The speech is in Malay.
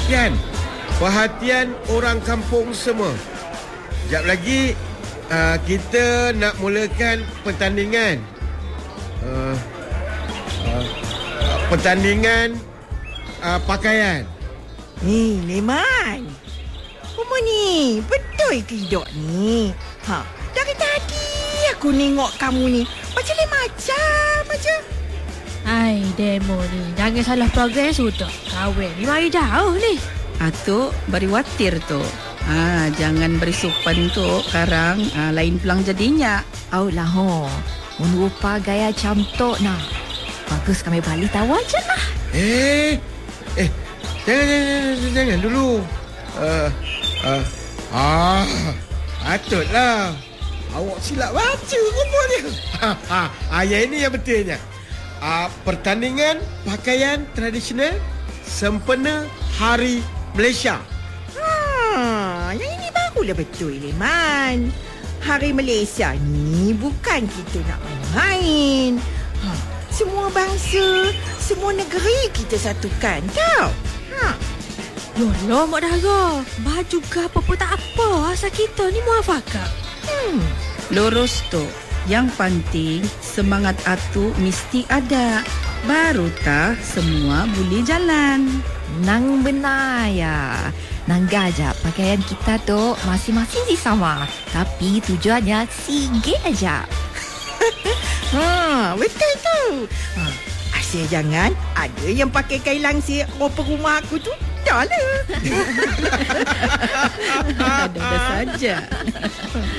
perhatian orang kampung semua. Sekejap lagi kita nak mulakan pertandingan. Pertandingan pakaian. Ni, Leman. Kamu ni, betul ke hidup ni? Dari tadi aku nengok kamu ni macam lain macam aja. Hai, demo ni. Jangan salah program sudah. Kahwin ni mari jauh ni. Atuk beri watir tu. Jangan beri sopan tu. Sekarang lain pulang jadinya. Aulah menurupa gaya cantik nak. Bagus kami balik tahu aja lah. Jangan dulu. Patutlah. Awak silap baca rupa dia. Yang ini yang betulnya. Pertandingan pakaian tradisional sempena Hari Malaysia. Yang ini barulah betul, Leman. Hari Malaysia ni bukan kita nak main. Semua bangsa, semua negeri kita satukan, tau. Yolah, Mak Dara. Baju ke apa-apa tak apa. Asal kita ni muafakat. Lurus tu. Yang penting semangat atuk mesti ada. Baru tak semua boleh jalan. Nang benar ya. Nang gajak pakaian kita tu masing-masing sih sama. Tapi tujuannya sikit aja. Betul tu. Asyik jangan ada yang pakai kain langsir rupa rumah aku tu. Dah lah. Ada saja.